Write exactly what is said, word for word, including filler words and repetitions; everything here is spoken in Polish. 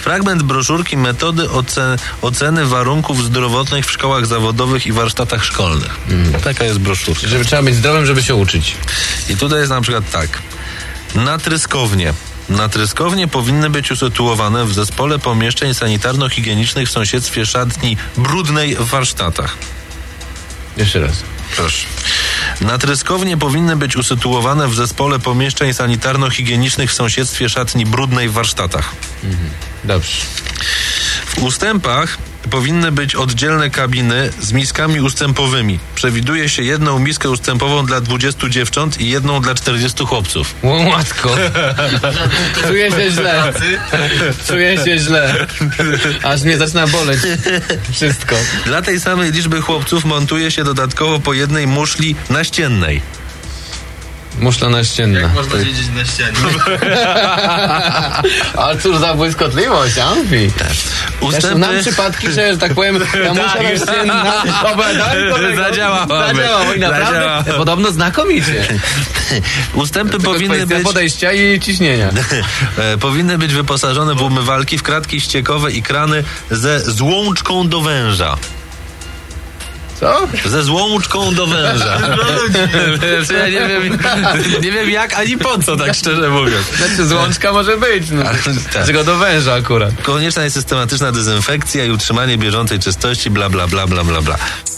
Fragment broszurki metody oce- oceny warunków zdrowotnych w szkołach zawodowych i warsztatach szkolnych. Mm. Taka jest broszurka. Żeby trzeba być zdrowym, żeby się uczyć. I tutaj jest na przykład tak. Natryskownie. Natryskownie powinny być usytuowane w zespole pomieszczeń sanitarno-higienicznych w sąsiedztwie szatni brudnej w warsztatach. Jeszcze raz. Proszę. Natryskownie powinny być usytuowane w zespole pomieszczeń sanitarno-higienicznych w sąsiedztwie szatni brudnej w warsztatach. Mhm. Dobrze. W ustępach powinny być oddzielne kabiny z miskami ustępowymi. Przewiduje się jedną miskę ustępową dla dwudziestu dziewcząt i jedną dla czterdziestu chłopców. O matko. Czuję się źle. Czuję się źle. Aż mnie zaczyna boleć wszystko. Dla tej samej liczby chłopców montuje się dodatkowo po jednej muszli naściennej. Muszla naścienna. Jak można siedzieć na ścianie? Ale cóż za błyskotliwość, Amfi. Ustępy... Znam przypadki, że, że tak powiem, ta muszla naścienna Zadziałała. Zadziałała i naprawdę Zadziałała. podobno znakomicie. Ustępy Tylko powinny być... podejścia i ciśnienia. powinny być wyposażone w umywalki, w kratki ściekowe i krany ze złączką do węża. Co? Ze złączką do węża. Ja nie wiem, nie wiem jak ani po co, tak szczerze mówiąc. Znaczy złączka może być, no. Tak. Tylko do węża akurat. Konieczna jest systematyczna dezynfekcja i utrzymanie bieżącej czystości, bla bla bla bla bla bla.